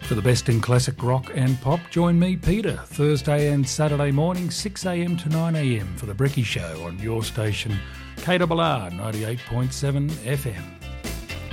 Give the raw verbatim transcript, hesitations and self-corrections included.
For the best in classic rock and pop, join me, Peter, Thursday and Saturday morning, six a m to nine a m for The Bricky Show on your station, K R R ninety-eight point seven F M.